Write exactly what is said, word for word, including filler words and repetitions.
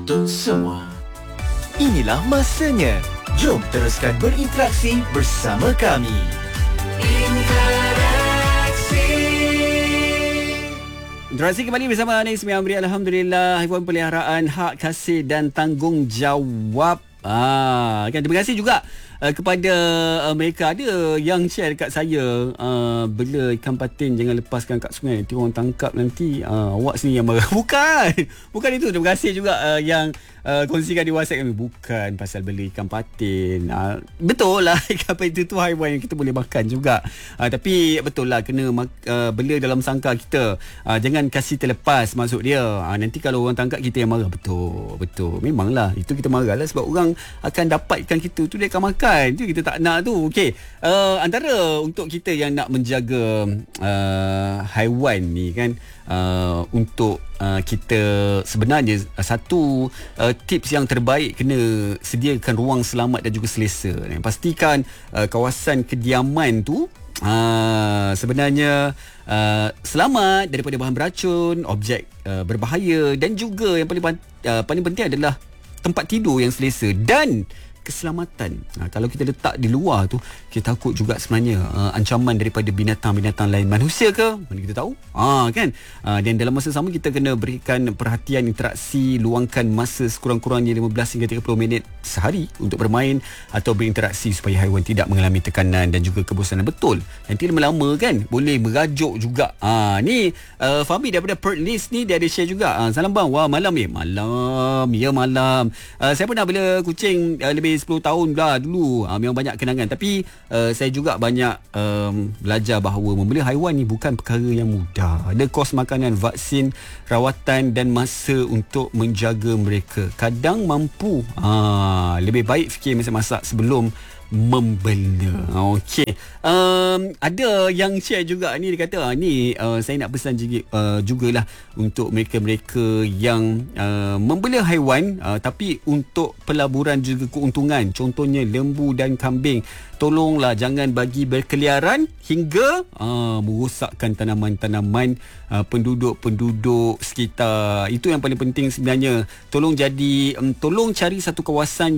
untuk semua. Inilah masanya. Jom teruskan berinteraksi bersama kami. Interaksi. Interaksi kembali bersama Anis Miamri. Alhamdulillah, haiwan peliharaan hak kasih dan tanggungjawab. Ah, kan, terima kasih juga uh, kepada uh, mereka. Ada yang share dekat saya, uh, bela ikan patin jangan lepaskan kat sungai, nanti orang tangkap nanti. Uh, awak sini yang marah. Bukan. Bukan itu. Terima kasih juga uh, yang uh, kongsikan di WhatsApp kami. Bukan pasal bela ikan patin. Uh, betul lah, ikan patin tu haiwan yang kita boleh makan juga. Uh, tapi betul lah, kena uh, bela dalam sangka kita. Uh, jangan kasih terlepas, maksud dia. Uh, nanti kalau orang tangkap kita yang marah. Betul. Betul. Memanglah. Itu kita marah lah sebab orang akan dapatkan kita tu, dia akan makan. Itu kita tak nak tu. Okey, uh, antara untuk kita yang nak menjaga uh, haiwan ni kan, uh, untuk uh, kita sebenarnya uh, satu uh, tips yang terbaik, kena sediakan ruang selamat dan juga selesa. Pastikan uh, kawasan kediaman tu uh, sebenarnya uh, selamat daripada bahan beracun, objek uh, berbahaya, dan juga yang paling uh, paling penting adalah tempat tidur yang selesa dan keselamatan. Ha, kalau kita letak di luar tu, kita takut juga sebenarnya uh, ancaman daripada binatang-binatang lain, manusia ke, mana kita tahu. Ha, kan? Uh, dan dalam masa sama kita kena berikan perhatian interaksi, luangkan masa sekurang-kurangnya lima belas hingga tiga puluh minit sehari untuk bermain atau berinteraksi supaya haiwan tidak mengalami tekanan dan juga kebosanan. Betul. Nanti lama-lama kan boleh merajuk juga. Ha, ni uh, Fahmi daripada Perth List ni, dia ada share juga. Ha, salam bang. Wah, malam ya. Malam. Ya malam. Uh, saya pernah bela kucing uh, lebih sepuluh tahun dah dulu. Ha, memang banyak kenangan. Tapi uh, saya juga banyak um, belajar bahawa membela haiwan ni bukan perkara yang mudah. Ada kos makanan, vaksin, rawatan dan masa untuk menjaga mereka. Kadang mampu. Ha, lebih baik fikir masa-masa sebelum membela. Okey. Um, ada yang share juga ni, dia kata, ni uh, saya nak pesan juga, uh, jugalah untuk mereka-mereka yang uh, membela haiwan uh, tapi untuk pelaburan juga keuntungan. Contohnya lembu dan kambing. Tolonglah jangan bagi berkeliaran hingga uh, merosakkan tanaman-tanaman uh, penduduk-penduduk sekitar. Itu yang paling penting sebenarnya. Tolong jadi um, tolong cari satu kawasan